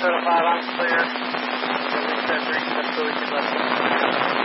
5 I'm clear. Release that breach up so we can let them.